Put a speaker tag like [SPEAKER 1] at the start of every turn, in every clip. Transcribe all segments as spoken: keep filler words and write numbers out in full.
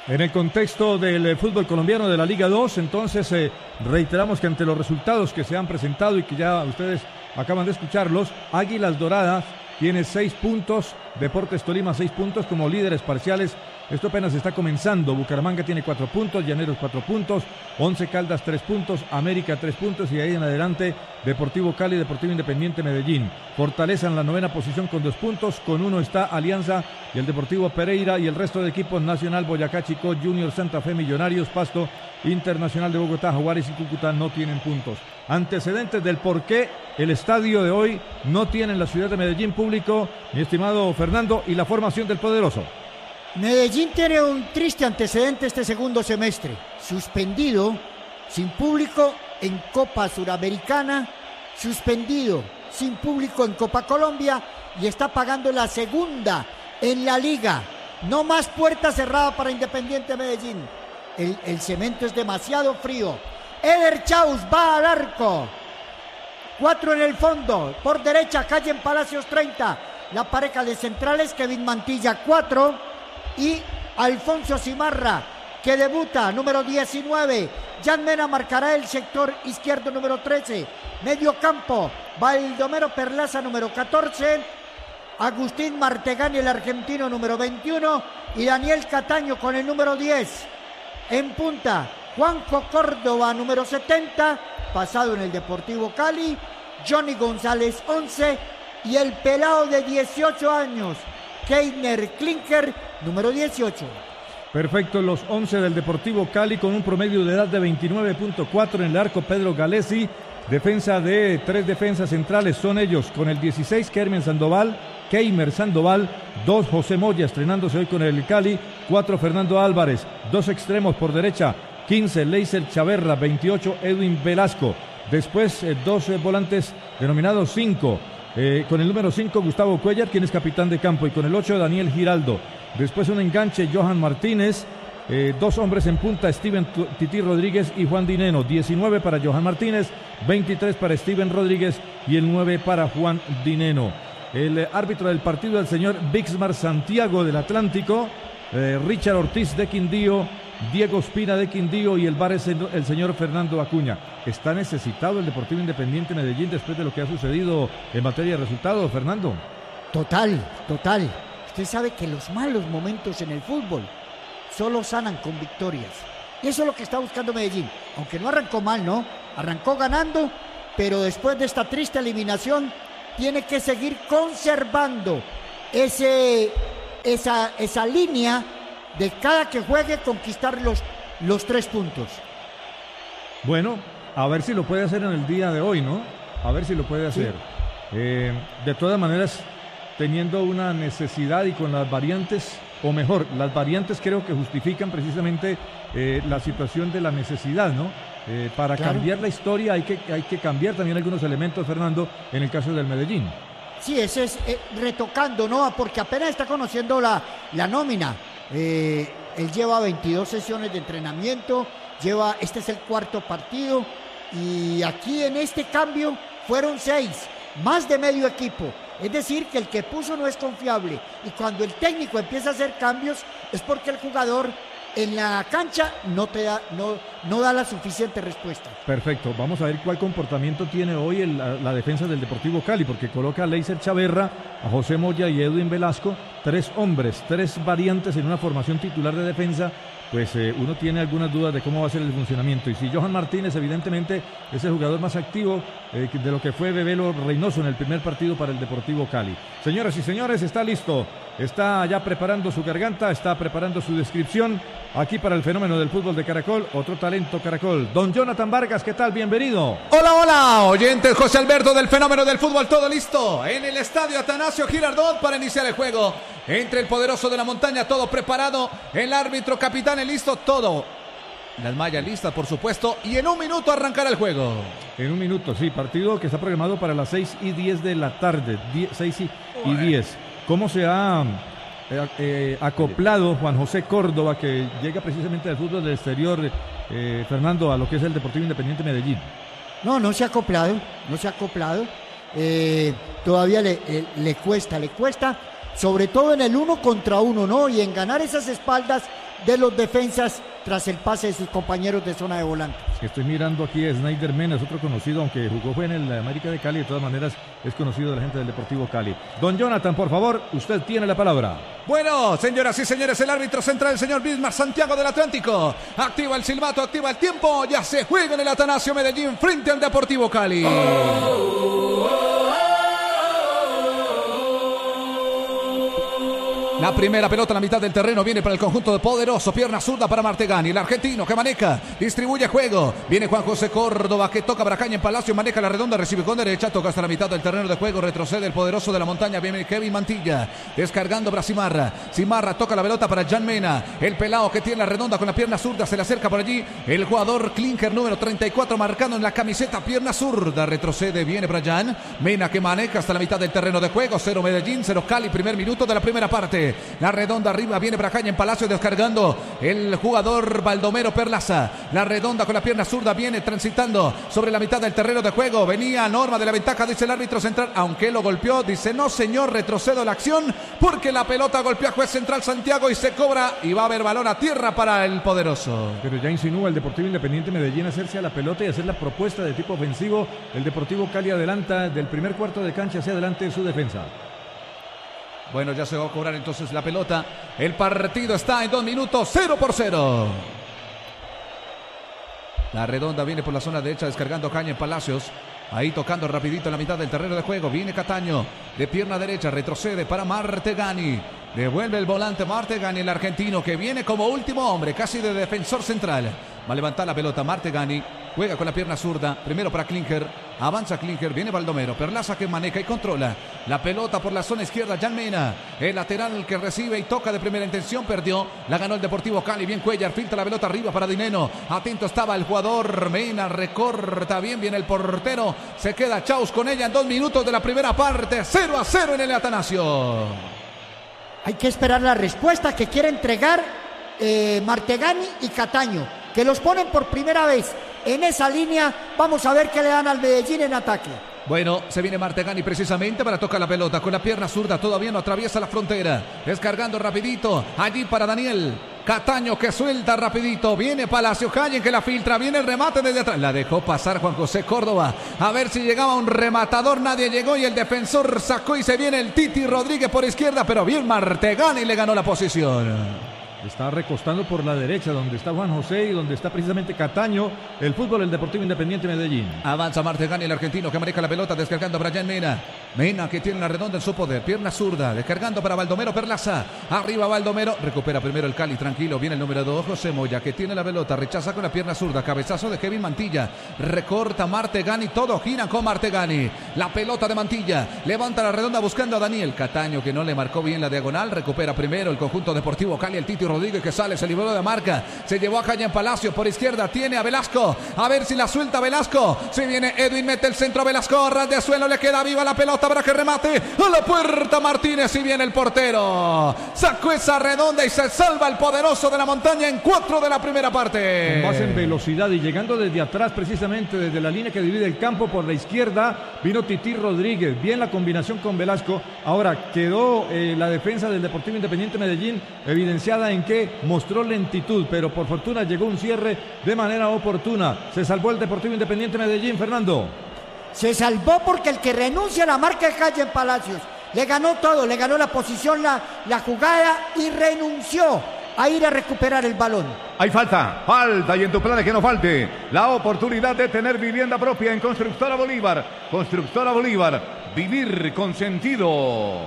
[SPEAKER 1] En el contexto del eh, fútbol colombiano de la Liga dos, entonces eh, reiteramos que ante los resultados que se han presentado y que ya ustedes acaban de escucharlos, Águilas Doradas tiene seis puntos, Deportes Tolima seis puntos como líderes parciales. Esto apenas está comenzando. Bucaramanga tiene cuatro puntos, Llaneros cuatro puntos, Once Caldas tres puntos, América tres puntos y ahí en adelante Deportivo Cali, Deportivo Independiente Medellín. Fortaleza en la novena posición con dos puntos, con uno está Alianza y el Deportivo Pereira y el resto de equipos Nacional, Boyacá Chicó, Junior, Santa Fe, Millonarios, Pasto, Internacional de Bogotá, Jaguares y Cúcuta no tienen puntos. Antecedentes del por qué el estadio de hoy no tiene en la ciudad de Medellín público, mi estimado Fernando, y la formación del poderoso.
[SPEAKER 2] Medellín tiene un triste antecedente este segundo semestre. Suspendido, sin público en Copa Suramericana, suspendido, sin público en Copa Colombia y está pagando la segunda en la Liga. No más puerta cerrada para Independiente Medellín. El, el cemento es demasiado frío. Eder Chaus va al arco. Cuatro en el fondo. Por derecha, Calle en Palacios treinta. La pareja de centrales, Kevin Mantilla cuatro. Y Alfonso Cimarra, que debuta, número diecinueve. Jan Mena marcará el sector izquierdo, número trece. Medio campo, Baldomero Perlaza, número catorce. Agustín Martegani, el argentino, número veintiuno. Y Daniel Cataño con el número diez. En punta, Juanjo Córdoba, número setenta. Pasado en el Deportivo Cali. Johnny González, once. Y el pelado de dieciocho años, Keiner Klinker, número dieciocho.
[SPEAKER 1] Perfecto, los once del Deportivo Cali con un promedio de edad de veintinueve punto cuatro en el arco, Pedro Galesi. Defensa de tres defensas centrales son ellos con el dieciséis, Kermen Sandoval, Keimer Sandoval, dos José Moya estrenándose hoy con el Cali, cuatro Fernando Álvarez, dos extremos por derecha, quince Leiser Chaverra, veintiocho Edwin Velasco. Después eh, dos eh, volantes denominados cinco. Eh, con el número cinco, Gustavo Cuellar, quien es capitán de campo, y con el ocho, Daniel Giraldo. Después un enganche, Johan Martínez. Eh, dos hombres en punta, Steven Tití Rodríguez y Juan Dineno. diecinueve para Johan Martínez, veintitrés para Steven Rodríguez y el nueve para Juan Dineno. El eh, árbitro del partido, el señor Bixmar Santiago del Atlántico, eh, Richard Ortiz de Quindío, Diego Espina de Quindío y el V A R es el, el señor Fernando Acuña. ¿Está necesitado el Deportivo Independiente Medellín después de lo que ha sucedido en materia de resultados, Fernando?
[SPEAKER 2] Total, total. Usted sabe que los malos momentos en el fútbol solo sanan con victorias. Y eso es lo que está buscando Medellín. Aunque no arrancó mal, ¿no? Arrancó ganando, pero después de esta triste eliminación tiene que seguir conservando ese, esa, esa línea de cada que juegue conquistar los, los tres puntos.
[SPEAKER 1] Bueno, a ver si lo puede hacer en el día de hoy, ¿no? A ver si lo puede hacer. Sí. Eh, de todas maneras, teniendo una necesidad y con las variantes, o mejor, las variantes creo que justifican precisamente eh, la situación de la necesidad, ¿no? Eh, para claro. cambiar la historia hay que, hay que cambiar también algunos elementos, Fernando, en el caso del Medellín.
[SPEAKER 2] Sí, ese es eh, retocando, ¿no? Porque apenas está conociendo la, la nómina. Eh, él lleva veintidós sesiones de entrenamiento, lleva, este es el cuarto partido y aquí en este cambio fueron seis, más de medio equipo. Es decir, que el que puso no es confiable y cuando el técnico empieza a hacer cambios es porque el jugador en la cancha no te da, no, no da la suficiente respuesta.
[SPEAKER 1] Perfecto, vamos a ver cuál comportamiento tiene hoy el, la, la defensa del Deportivo Cali, porque coloca a Leiser Chaverra, a José Moya y Edwin Velasco, tres hombres, tres variantes en una formación titular de defensa. Pues eh, uno tiene algunas dudas de cómo va a ser el funcionamiento. Y si Johan Martínez, evidentemente, es el jugador más activo eh, de lo que fue Bebelo Reynoso en el primer partido para el Deportivo Cali. Señoras y señores, está listo. Está ya preparando su garganta, está preparando su descripción. Aquí para el fenómeno del fútbol de Caracol, otro talento Caracol. Don Jonathan Vargas, ¿qué tal? Bienvenido.
[SPEAKER 3] Hola, hola, oyentes José Alberto del fenómeno del fútbol, todo listo. En el estadio Atanasio Girardot para iniciar el juego. Entre el poderoso de la montaña, todo preparado. El árbitro, capitán, listo, todo. Las mallas listas, por supuesto. Y en un minuto arrancará el juego.
[SPEAKER 1] En un minuto, sí. Partido que está programado para las seis y diez de la tarde. seis y diez. ¿Cómo se ha eh, eh, acoplado Juan José Córdoba, que llega precisamente del fútbol del exterior, eh, Fernando, a lo que es el Deportivo Independiente Medellín?
[SPEAKER 2] No, no se ha acoplado. No se ha acoplado. Eh, todavía le, eh, le cuesta, le cuesta. Sobre todo en el uno contra uno, ¿no? Y en ganar esas espaldas de los defensas tras el pase de sus compañeros de zona de volante.
[SPEAKER 1] Estoy mirando aquí a Snyder Mena, es otro conocido, aunque jugó fue en el América de Cali, de todas maneras es conocido de la gente del Deportivo Cali. Don Jonathan, por favor, usted tiene la palabra.
[SPEAKER 3] Bueno, señoras y señores, el árbitro central, el señor Bismar Santiago del Atlántico, activa el silbato, activa el tiempo, ya se juega en el Atanasio Medellín frente al Deportivo Cali. La primera pelota a la mitad del terreno viene para el conjunto de Poderoso, pierna zurda para Martegani, el argentino que maneja, distribuye juego, viene Juan José Córdoba que toca Bracaña en Palacio, maneja la redonda, recibe con derecha, toca hasta la mitad del terreno de juego, retrocede el Poderoso de la Montaña, viene Kevin Mantilla, descargando para Simarra, Simarra toca la pelota para Jan Mena, el pelado que tiene la redonda con la pierna zurda, se le acerca por allí, el jugador Klinker número treinta y cuatro marcando en la camiseta, pierna zurda, retrocede, viene para Jan Mena que maneja hasta la mitad del terreno de juego, cero Medellín, cero Cali, primer minuto de la primera parte. La redonda arriba, viene Bracaña en Palacio descargando el jugador Baldomero Perlaza. La redonda con la pierna zurda viene transitando sobre la mitad del terreno de juego. Venía Norma de la ventaja, dice el árbitro central, aunque lo golpeó, dice no señor, retrocedo la acción porque la pelota golpeó a juez central Santiago y se cobra y va a haber balón a tierra para el Poderoso.
[SPEAKER 1] Pero ya insinúa el Deportivo Independiente Medellín hacerse a la pelota y hacer la propuesta de tipo ofensivo. El Deportivo Cali adelanta del primer cuarto de cancha hacia adelante su defensa.
[SPEAKER 3] Bueno, ya se va a cobrar entonces la pelota. El partido está en dos minutos, cero por cero. La redonda viene por la zona derecha descargando caña en Palacios. Ahí tocando rapidito en la mitad del terreno de juego. Viene Cataño de pierna derecha, retrocede para Martegani. Devuelve el volante Martegani, el argentino que viene como último hombre, casi de defensor central. Va a levantar la pelota Martegani. Juega con la pierna zurda, primero para Klinker, avanza Klinker, viene Baldomero, Perlaza que maneja y controla la pelota por la zona izquierda, Jan Mena, el lateral que recibe y toca de primera intención, perdió, la ganó el Deportivo Cali, bien Cuellar, filtra la pelota arriba para Dineno, atento estaba el jugador, Mena recorta, bien viene el portero, se queda Chaus con ella en dos minutos de la primera parte, cero a cero en el Atanasio.
[SPEAKER 2] Hay que esperar la respuesta que quiere entregar eh, Martegani y Cataño, que los ponen por primera vez en esa línea. Vamos a ver qué le dan al Medellín en ataque.
[SPEAKER 3] Bueno, se viene Martegani precisamente para tocar la pelota con la pierna zurda, todavía no atraviesa la frontera, descargando rapidito, allí para Daniel Cataño que suelta rapidito, viene Palacio Calle que la filtra, viene el remate desde atrás, la dejó pasar Juan José Córdoba, a ver si llegaba un rematador, nadie llegó y el defensor sacó y se viene el Titi Rodríguez por izquierda, pero bien Martegani le ganó la posición.
[SPEAKER 1] Está recostando por la derecha, donde está Juan José y donde está precisamente Cataño. El fútbol, el Deportivo Independiente Medellín.
[SPEAKER 3] Avanza Martegani, el argentino que maneja la pelota, descargando para Jan Mena. Mena que tiene la redonda en su poder, pierna zurda, descargando para Baldomero Perlaza. Arriba Baldomero, recupera primero el Cali, tranquilo. Viene el número dos, José Moya, que tiene la pelota, rechaza con la pierna zurda. Cabezazo de Kevin Mantilla, recorta Martegani, todo giran con Martegani. La pelota de Mantilla, levanta la redonda buscando a Daniel Cataño, que no le marcó bien la diagonal. Recupera primero el conjunto Deportivo Cali, el Titi Rodríguez que sale, se libró de marca, se llevó a Caña en Palacio, por izquierda tiene a Velasco, a ver si la suelta Velasco, si viene Edwin, mete el centro a Velasco, ras de suelo, le queda viva la pelota para que remate, a la puerta Martínez, si viene el portero, sacó esa redonda y se salva el Poderoso de la Montaña en cuatro de la primera parte.
[SPEAKER 1] Con base en velocidad y llegando desde atrás, precisamente desde la línea que divide el campo por la izquierda, vino Titi Rodríguez, bien la combinación con Velasco. Ahora quedó eh, la defensa del Deportivo Independiente Medellín evidenciada en que mostró lentitud, pero por fortuna llegó un cierre de manera oportuna. Se salvó el Deportivo Independiente Medellín, Fernando.
[SPEAKER 2] Se salvó porque el que renuncia a la marca de Calle en Palacios le ganó todo, le ganó la posición, la, la jugada y renunció a ir a recuperar el balón.
[SPEAKER 4] Hay falta, falta y en tu plan es que no falte la oportunidad de tener vivienda propia en Constructora Bolívar. Constructora Bolívar, vivir con sentido.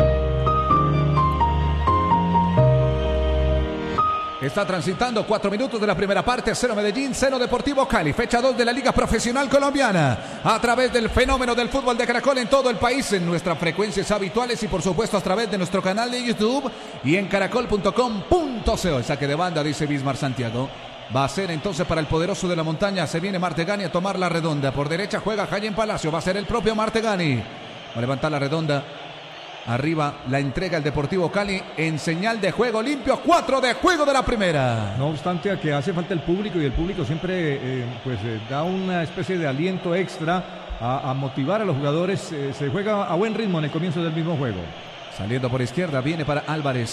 [SPEAKER 3] Está transitando cuatro minutos de la primera parte, cero Medellín, cero Deportivo Cali, fecha dos de la Liga Profesional Colombiana, a través del fenómeno del fútbol de Caracol en todo el país, en nuestras frecuencias habituales y por supuesto a través de nuestro canal de YouTube y en caracol punto com punto co. El saque de banda, dice Bismar Santiago. Va a ser entonces para el Poderoso de la Montaña, se viene Martegani a tomar la redonda, por derecha juega Jaime Palacio, va a ser el propio Martegani, va a levantar la redonda. Arriba la entrega el Deportivo Cali en señal de juego limpio, cuatro de juego de la primera.
[SPEAKER 1] No obstante a que hace falta el público y el público siempre eh, pues eh, da una especie de aliento extra a, a motivar a los jugadores. Eh, se juega a buen ritmo en el comienzo del mismo juego.
[SPEAKER 3] Saliendo por izquierda, viene para Álvarez.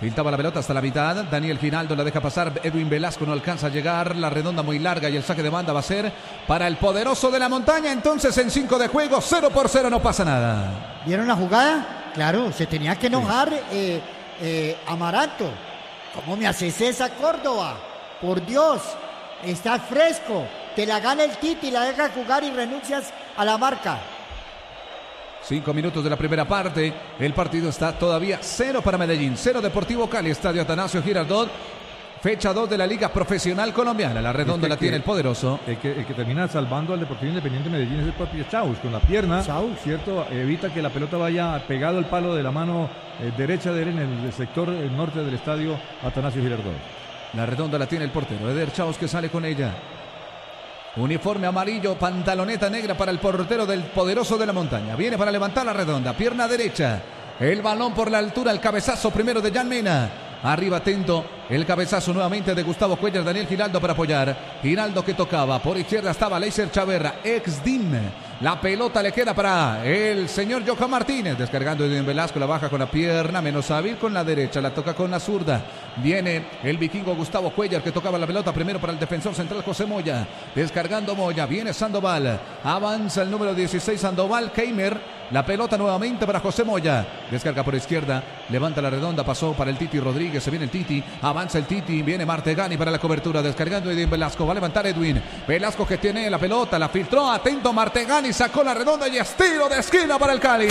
[SPEAKER 3] Filtraba la pelota hasta la mitad. Daniel Giraldo la deja pasar. Edwin Velasco no alcanza a llegar. La redonda muy larga y el saque de banda va a ser para el poderoso de la montaña. Entonces en cinco de juego, cero por cero, no pasa nada.
[SPEAKER 2] ¿Vieron la jugada? Claro, se tenía que enojar eh, eh, Amaranto. ¿Cómo me haces esa, Córdoba? Por Dios, estás fresco. Te la gana el Titi, la deja jugar y renuncias a la marca.
[SPEAKER 3] Cinco minutos de la primera parte. El partido está todavía cero para Medellín. Cero Deportivo Cali. Estadio Atanasio Girardot. Fecha dos de la Liga Profesional Colombiana. La redonda la tiene el poderoso.
[SPEAKER 1] El que, el que termina salvando al Deportivo Independiente Medellín es el propio Chaus. Con la pierna,
[SPEAKER 2] Chaus.
[SPEAKER 1] ¿cierto? Evita que la pelota vaya pegado al palo de la mano eh, derecha de él en el sector eh, norte del estadio Atanasio Girardot.
[SPEAKER 3] La redonda la tiene el portero. Eder Chaus que sale con ella. Uniforme amarillo, pantaloneta negra para el portero del poderoso de la montaña. Viene para levantar la redonda, pierna derecha. El balón por la altura, el cabezazo primero de Jan Mena. Arriba atento, el cabezazo nuevamente de Gustavo Cuellar, Daniel Giraldo para apoyar. Giraldo que tocaba, por izquierda estaba Leiser Chaverra, ex D I M. La pelota le queda para el señor Johan Martínez. Descargando Edwin Velasco, la baja con la pierna, menos hábil con la derecha, la toca con la zurda. Viene el vikingo Gustavo Cuellar que tocaba la pelota primero para el defensor central José Moya. Descargando Moya, viene Sandoval. Avanza el número dieciséis Sandoval, Keimer. La pelota nuevamente para José Moya. Descarga por izquierda, levanta la redonda, pasó para el Titi Rodríguez. Se viene el Titi, avanza el Titi, viene Martegani para la cobertura. Descargando Edwin Velasco, va a levantar Edwin. Velasco que tiene la pelota, la filtró, atento Martegani. Sacó la redonda y estilo de esquina para el Cali.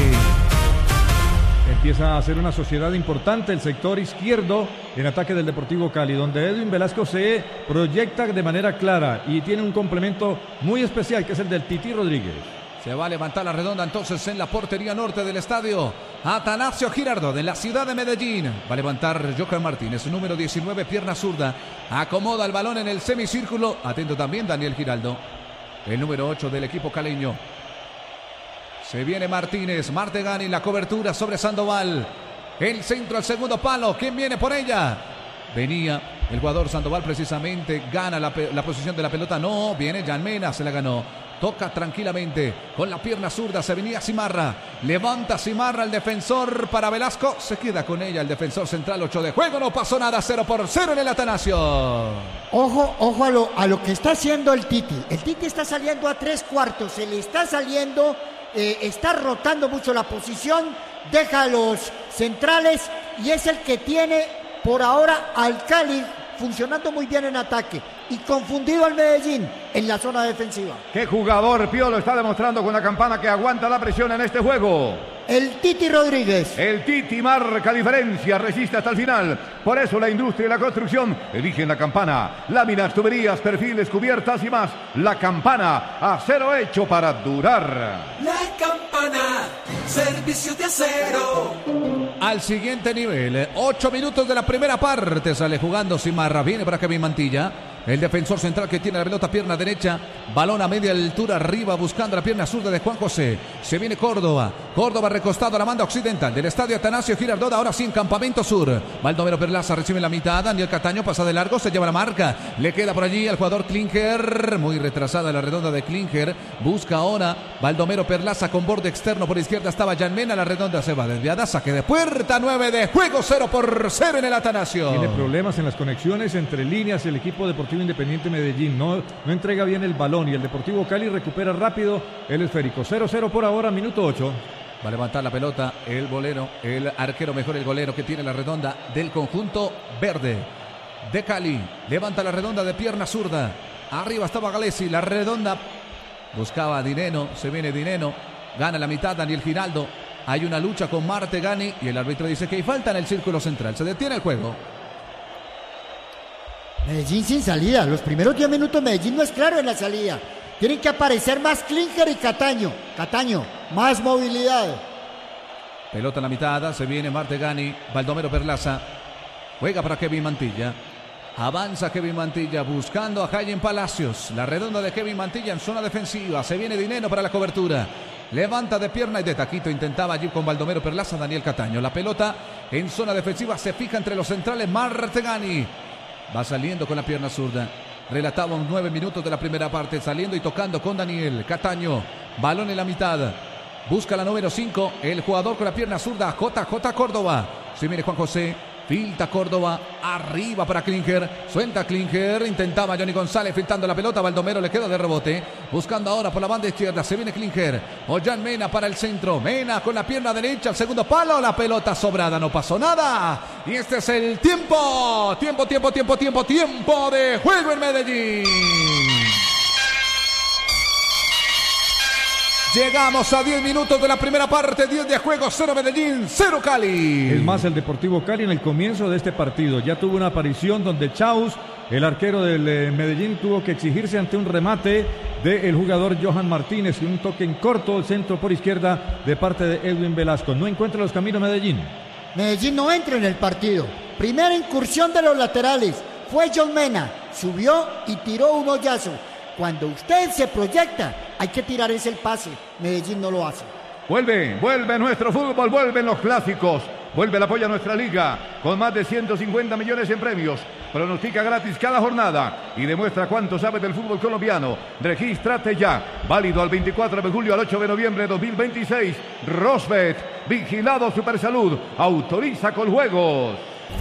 [SPEAKER 1] Empieza a ser una sociedad importante el sector izquierdo en ataque del Deportivo Cali, donde Edwin Velasco se proyecta de manera clara y tiene un complemento muy especial que es el del Titi Rodríguez.
[SPEAKER 3] Se va a levantar la redonda entonces en la portería norte del estadio Atanasio Girardot de la ciudad de Medellín. Va a levantar Johan Martínez, número diecinueve, pierna zurda. Acomoda el balón en el semicírculo. Atento también Daniel Giraldo, el número ocho del equipo caleño. Se viene Martínez, Martegani, la cobertura sobre Sandoval. El centro al segundo palo. ¿Quién viene por ella? Venía el jugador Sandoval precisamente. Gana la, la posición de la pelota. No, viene Jan Mena, se la ganó. Toca tranquilamente con la pierna zurda. Se venía Cimarra. Levanta Cimarra el defensor para Velasco. Se queda con ella el defensor central. ocho de juego. No pasó nada. cero por cero en el Atanasio.
[SPEAKER 2] Ojo, ojo a lo, a lo que está haciendo el Titi. El Titi está saliendo a tres cuartos. Se le está saliendo. Eh, está rotando mucho la posición. Deja a los centrales. Y es el que tiene por ahora al Cali funcionando muy bien en ataque y confundido al Medellín en la zona defensiva.
[SPEAKER 4] ¿Qué jugador Piolo está demostrando con la campana que aguanta la presión en este juego?
[SPEAKER 2] El Titi Rodríguez.
[SPEAKER 4] El Titi marca diferencia, resiste hasta el final. Por eso la industria y la construcción eligen la campana. Láminas, tuberías, perfiles, cubiertas y más. La campana, acero hecho para durar.
[SPEAKER 5] La campana, servicio de acero.
[SPEAKER 3] Al siguiente nivel, ocho minutos de la primera parte. Sale jugando Cimarra, viene para Kevin Mantilla. El defensor central que tiene la pelota, pierna derecha, balón a media altura arriba buscando la pierna zurda de Juan José. Se viene Córdoba, Córdoba recostado a la banda occidental del estadio Atanasio Girardot, ahora sí en Campamento Sur. Baldomero Perlaza recibe la mitad, Daniel Cataño pasa de largo, se lleva la marca, le queda por allí al jugador Klinger, muy retrasada la redonda de Klinger, busca ahora Baldomero Perlaza con borde externo por izquierda, estaba Jan Mena, la redonda se va desviada, saque de puerta, nueve de juego, cero por cero en el Atanasio.
[SPEAKER 1] Tiene problemas en las conexiones entre líneas el equipo deportivo Independiente Medellín, no, no entrega bien el balón y el Deportivo Cali recupera rápido el esférico. cero cero por ahora, minuto ocho.
[SPEAKER 3] Va a levantar la pelota el golero, el arquero, mejor el golero que tiene la redonda del conjunto verde de Cali. Levanta la redonda de pierna zurda. Arriba estaba Galesi, la redonda buscaba a Dineno, se viene Dineno, gana la mitad Daniel Giraldo. Hay una lucha con Martegani y el árbitro dice que hay falta en el círculo central. Se detiene el juego.
[SPEAKER 2] Medellín sin salida. Los primeros diez minutos Medellín no es claro en la salida. Tienen que aparecer más Klinger y Cataño. Cataño, más movilidad.
[SPEAKER 3] Pelota en la mitad, se viene Martegani, Baldomero Perlaza. Juega para Kevin Mantilla. Avanza Kevin Mantilla buscando a Jayen Palacios. La redonda de Kevin Mantilla en zona defensiva. Se viene Dineno para la cobertura. Levanta de pierna y de taquito. Intentaba allí con Baldomero Perlaza, Daniel Cataño. La pelota en zona defensiva se fija entre los centrales. Martegani va saliendo con la pierna zurda. Relataba un nueve minutos de la primera parte. Saliendo y tocando con Daniel Cataño. Balón en la mitad. Busca la número cinco. El jugador con la pierna zurda. J J Córdoba. Se viene Juan José. Filta Córdoba, arriba para Klinger, suelta Klinger, intentaba Johnny González filtrando la pelota, Baldomero le queda de rebote, buscando ahora por la banda izquierda, se viene Klinger, Ollán Mena para el centro, Mena con la pierna derecha, al segundo palo, la pelota sobrada, no pasó nada, y este es el tiempo, tiempo, tiempo, tiempo, tiempo, tiempo de juego en Medellín. Llegamos a diez minutos de la primera parte, diez de juego, cero Medellín, cero Cali.
[SPEAKER 1] Es más, el Deportivo Cali en el comienzo de este partido ya tuvo una aparición donde Chaus, el arquero del eh, Medellín, tuvo que exigirse ante un remate del jugador Johan Martínez y un toque en corto, el centro por izquierda de parte de Edwin Velasco. No encuentra los caminos Medellín.
[SPEAKER 2] Medellín no entra en el partido. Primera incursión de los laterales. Fue John Mena, subió y tiró un hoyazo. Cuando usted se proyecta, hay que tirar ese el pase. Medellín no lo hace.
[SPEAKER 4] Vuelve, vuelve nuestro fútbol, vuelven los clásicos. Vuelve el apoyo a nuestra liga con más de ciento cincuenta millones en premios. Pronostica gratis cada jornada y demuestra cuánto sabe del fútbol colombiano. Regístrate ya. Válido al veinticuatro de julio al ocho de noviembre de dos mil veintiséis. Rosbet, vigilado Supersalud, autoriza con juegos.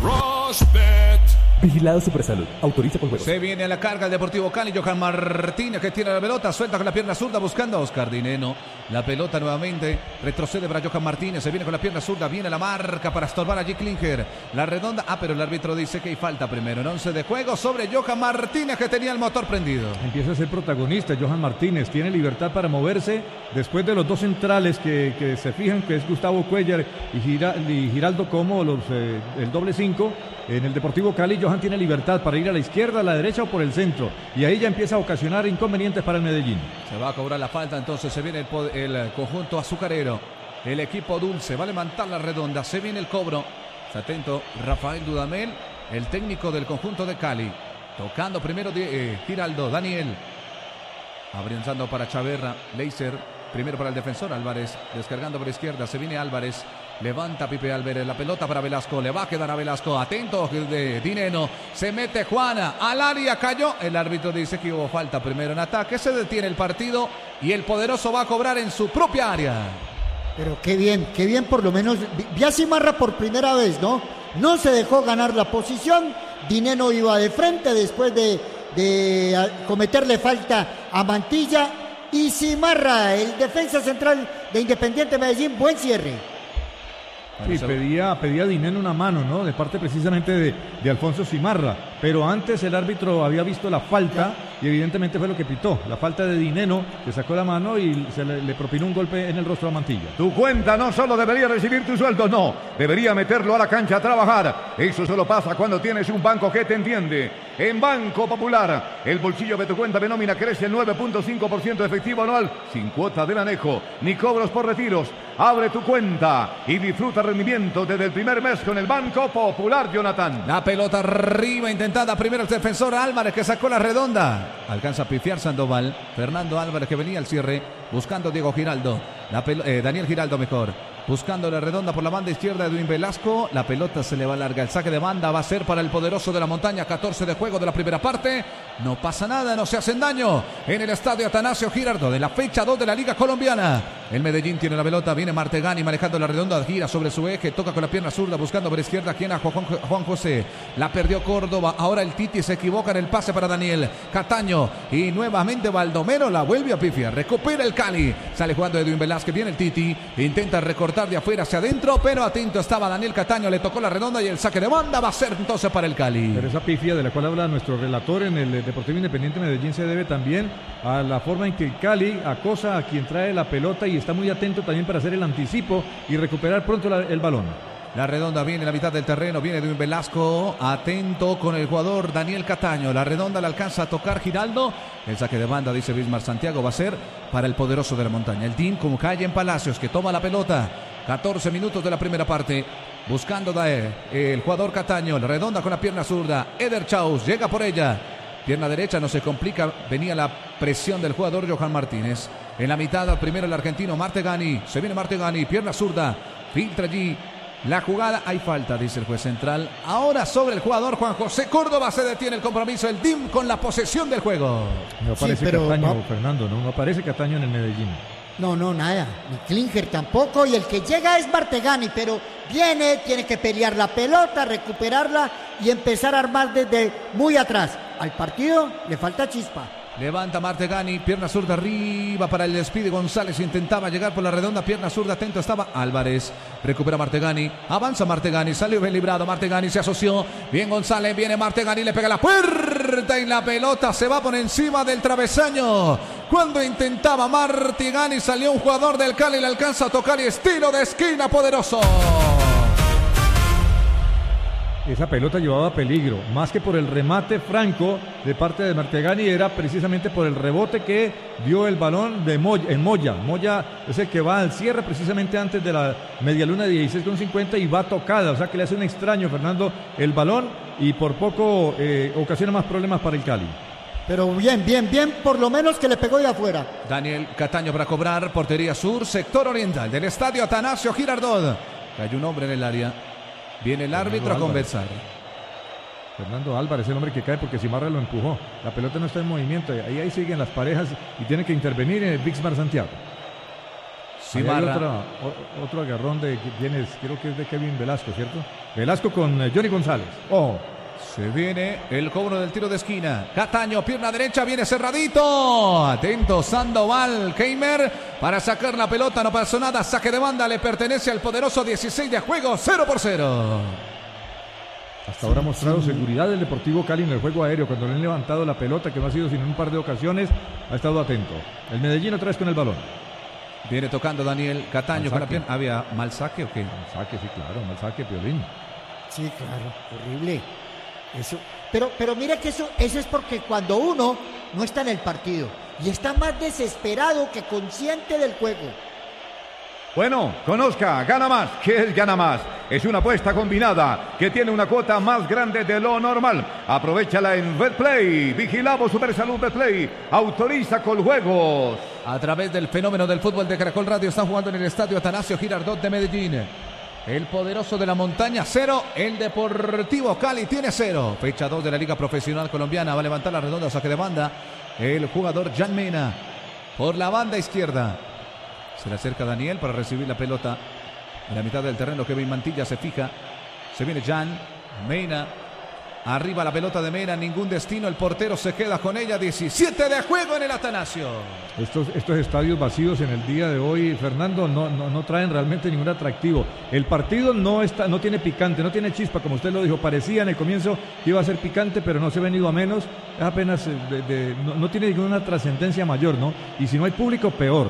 [SPEAKER 6] Rosbet. Vigilado Supersalud, autoriza con juegos.
[SPEAKER 3] Se viene a la carga el Deportivo Cali, Johan Martínez que tiene la pelota, suelta con la pierna zurda buscando a Oscar Dineno. La pelota nuevamente retrocede para Johan Martínez, se viene con la pierna zurda, viene la marca para estorbar allí Klinger. La redonda, ah, pero el árbitro dice que hay falta primero en once de juego sobre Johan Martínez que tenía el motor prendido.
[SPEAKER 1] Empieza a ser protagonista Johan Martínez, tiene libertad para moverse después de los dos centrales que, que se fijan, que es Gustavo Cuellar y, Gira, y Giraldo como los, eh, el doble cinco. En el Deportivo Cali, Johan tiene libertad para ir a la izquierda, a la derecha o por el centro. Y ahí ya empieza a ocasionar inconvenientes para el Medellín.
[SPEAKER 3] Se va a cobrar la falta, entonces se viene el, el conjunto azucarero. El equipo dulce va a levantar la redonda. Se viene el cobro. Está atento Rafael Dudamel, el técnico del conjunto de Cali. Tocando primero eh, Giraldo, Daniel. Abriendo para Chaverra, Leiser. Primero para el defensor Álvarez, descargando por izquierda, se viene Álvarez, levanta Pipe Álvarez, la pelota para Velasco, le va a quedar a Velasco, atento de Dineno, se mete Juana, al área cayó, el árbitro dice que hubo falta primero en ataque, se detiene el partido y el poderoso va a cobrar en su propia área.
[SPEAKER 2] Pero qué bien, qué bien por lo menos, vi a Cimarra por primera vez, ¿no? No se dejó ganar la posición, Dineno iba de frente después de, de cometerle falta a Mantilla. Y Cimarra, el defensa central de Independiente Medellín, buen cierre.
[SPEAKER 1] Sí, pedía, pedía Dineno una mano, ¿no? De parte precisamente de, de Alfonso Cimarra. Pero antes el árbitro había visto la falta y evidentemente fue lo que pitó. La falta de Dineno, que sacó la mano y se le, le propinó un golpe en el rostro a Mantilla.
[SPEAKER 4] Tu cuenta no solo debería recibir tu sueldo, no. Debería meterlo a la cancha a trabajar. Eso solo pasa cuando tienes un banco que te entiende. En Banco Popular, el bolsillo de tu cuenta de nómina crece el nueve punto cinco por ciento efectivo anual, sin cuota del anejo, ni cobros por retiros. Abre tu cuenta y disfruta rendimiento desde el primer mes con el Banco Popular, Jonathan.
[SPEAKER 3] La pelota arriba, intentada primero el defensor Álvarez que sacó la redonda. Alcanza a pifiar Sandoval. Fernando Álvarez que venía al cierre, buscando Diego Giraldo. La eh, Daniel Giraldo mejor. Buscando la redonda por la banda izquierda de Edwin Velasco. La pelota se le va larga. El saque de banda va a ser para el poderoso de la montaña. catorce de juego de la primera parte. No pasa nada, no se hacen daño. En el estadio Atanasio Girardot de la fecha dos de la Liga Colombiana. El Medellín tiene la pelota. Viene Martegani manejando la redonda. Gira sobre su eje. Toca con la pierna zurda. Buscando por izquierda. Quien a Juan, Juan José. La perdió Córdoba. Ahora el Titi se equivoca en el pase para Daniel Cataño. Y nuevamente Baldomero la vuelve a pifiar. Recupera el Cali. Sale jugando Edwin Velázquez. Viene el Titi. Intenta recortar de afuera hacia adentro, pero atento estaba Daniel Cataño, le tocó la redonda y el saque de banda va a ser entonces para el Cali.
[SPEAKER 1] Pero esa pifia de la cual habla nuestro relator en el Deportivo Independiente Medellín se debe también a la forma en que el Cali acosa a quien trae la pelota y está muy atento también para hacer el anticipo y recuperar pronto la, el balón.
[SPEAKER 3] La redonda viene en la mitad del terreno, viene de un Velasco, atento con el jugador Daniel Cataño. La redonda la alcanza a tocar Giraldo. El saque de banda, dice Bismar Santiago, va a ser para el poderoso de la montaña. El team como calle en Palacios, que toma la pelota. catorce minutos de la primera parte. Buscando Daer, el jugador Cataño. La redonda con la pierna zurda. Eder Chaus llega por ella. Pierna derecha, no se complica. Venía la presión del jugador Johan Martínez. En la mitad, primero el argentino Martegani. Se viene Martegani, pierna zurda. Filtra allí la jugada. Hay falta, dice el juez central. Ahora sobre el jugador Juan José Córdoba se detiene el compromiso. El D I M con la posesión del juego.
[SPEAKER 1] No aparece sí, pero, Cataño, ¿no? Fernando, ¿no? No aparece Cataño en el Medellín.
[SPEAKER 2] No, no, nada. Ni Klinger tampoco. Y el que llega es Martegani, pero viene, tiene que pelear la pelota, recuperarla y empezar a armar desde muy atrás. Al partido le falta chispa.
[SPEAKER 3] Levanta Martegani, pierna zurda arriba para el despide. González intentaba llegar por la redonda, pierna zurda, atento estaba Álvarez. Recupera Martegani, avanza Martegani, salió bien librado. Martegani se asoció, bien González, viene Martegani, le pega la puerta y la pelota se va por encima del travesaño. Cuando intentaba Martegani, salió un jugador del Cali, le alcanza a tocar y estilo de esquina poderoso.
[SPEAKER 1] Esa pelota llevaba peligro, más que por el remate franco de parte de Martegani, era precisamente por el rebote que dio el balón de Moya, en Moya. Moya es el que va al cierre precisamente antes de la medialuna de dieciséis con cincuenta y va tocada, o sea que le hace un extraño Fernando el balón y por poco eh, ocasiona más problemas para el Cali.
[SPEAKER 2] Pero bien, bien, bien, por lo menos que le pegó de afuera.
[SPEAKER 3] Daniel Cataño para cobrar, portería sur, sector oriental del estadio Atanasio Girardot. Hay un hombre en el área. Viene el
[SPEAKER 1] Fernando
[SPEAKER 3] árbitro a conversar.
[SPEAKER 1] Fernando Álvarez, el hombre que cae porque Simarra lo empujó. La pelota no está en movimiento. Ahí, ahí siguen las parejas y tiene que intervenir en el Bixmar Santiago. Simarra. Otro, otro agarrón de viene, creo que es de Kevin Velasco, ¿cierto? Velasco con eh, Johnny González. Oh.
[SPEAKER 3] Se viene el cobro del tiro de esquina. Cataño, pierna derecha, viene cerradito. Atento Sandoval, Keimer para sacar la pelota, no pasó nada. Saque de banda, le pertenece al poderoso dieciséis de juego, cero por cero.
[SPEAKER 1] Hasta ahora ha mostrado seguridad el Deportivo Cali en el juego aéreo. Cuando le han levantado la pelota, que no ha sido sino en un par de ocasiones, ha estado atento. El Medellín otra vez con el balón.
[SPEAKER 3] Viene tocando Daniel Cataño con la pierna. ¿Había mal saque o qué?
[SPEAKER 1] Mal saque, sí, claro, mal saque, Piolín.
[SPEAKER 2] Sí, claro, horrible. Eso, pero, pero mira que eso, eso es porque cuando uno no está en el partido y está más desesperado que consciente del juego.
[SPEAKER 4] Bueno, conozca, gana más. ¿Qué es gana más? Es una apuesta combinada que tiene una cuota más grande de lo normal. Aprovechala en Betplay. Vigilamos Supersalud Betplay. Autoriza con juegos.
[SPEAKER 3] A través del fenómeno del fútbol de Caracol Radio están jugando en el estadio Atanasio Girardot de Medellín. El poderoso de la montaña, cero. El Deportivo Cali tiene cero. Fecha dos de la Liga Profesional Colombiana. Va a levantar la redonda, saque de banda. El jugador Jan Mena. Por la banda izquierda. Se le acerca Daniel para recibir la pelota. En la mitad del terreno, Kevin Mantilla se fija. Se viene Jan Mena. Arriba la pelota de Mena, ningún destino. El portero se queda con ella. diecisiete de juego en el Atanasio.
[SPEAKER 1] Estos, estos estadios vacíos en el día de hoy, Fernando, no, no, no traen realmente ningún atractivo. El partido no, está, no tiene picante, no tiene chispa, como usted lo dijo. Parecía en el comienzo que iba a ser picante, pero no se ha venido a menos. Es apenas, de, de, no, no tiene ninguna trascendencia mayor, ¿no? Y si no hay público, peor.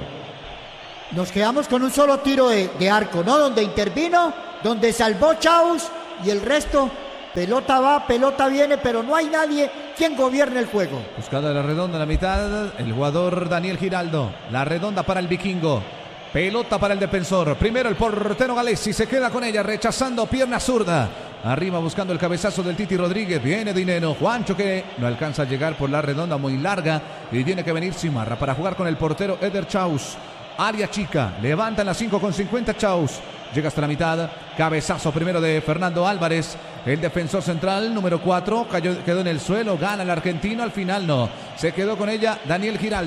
[SPEAKER 2] Nos quedamos con un solo tiro de, de arco, ¿no? Donde intervino, donde salvó Chaus y el resto... Pelota va, pelota viene, pero no hay nadie quien gobierne el juego.
[SPEAKER 3] Buscada la redonda en la mitad, el jugador Daniel Giraldo. La redonda para el vikingo. Pelota para el defensor. Primero el portero Galesi se queda con ella, rechazando pierna zurda. Arriba buscando el cabezazo del Titi Rodríguez. Viene Dinero. Juancho que no alcanza a llegar por la redonda muy larga. Y tiene que venir Simarra para jugar con el portero Eder Chaus. Área chica. Levanta en las cinco con cincuenta Chaus. Llega hasta la mitad. Cabezazo primero de Fernando Álvarez. El defensor central, número cuatro, cayó, quedó en el suelo. Gana el argentino. Al final no. Se quedó con ella Daniel Giraldo.